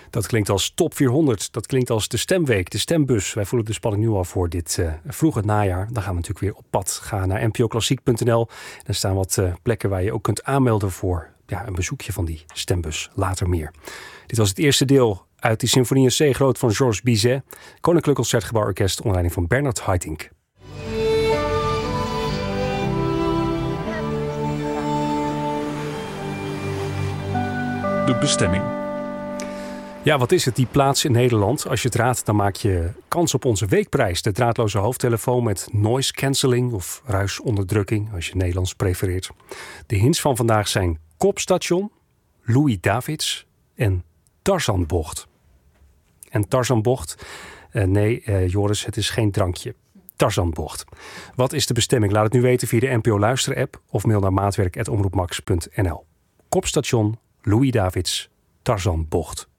Dat klinkt als Top 400. Dat klinkt als de Stemweek, de stembus. Wij voelen de spanning nu al voor dit vroege najaar. Dan gaan we natuurlijk weer op pad. Ga naar npoklassiek.nl. Er staan wat plekken waar je ook kunt aanmelden voor een bezoekje van die stembus. Later meer. Dit was het eerste deel uit die Symfonie in C groot van Georges Bizet. Koninklijk Concertgebouworkest onder leiding van Bernard Haitink. De bestemming. Ja, wat is het, die plaats in Nederland? Als je het raadt, dan maak je kans op onze weekprijs. De draadloze hoofdtelefoon met noise cancelling of ruisonderdrukking, als je Nederlands prefereert. De hints van vandaag zijn Kopstation, Louis Davids en Tarzanbocht. En Tarzanbocht, Joris, het is geen drankje. Tarzanbocht. Wat is de bestemming? Laat het nu weten via de NPO Luisterapp of mail naar maatwerk@omroepmax.nl. Kopstation, Louis Davids, Tarzanbocht.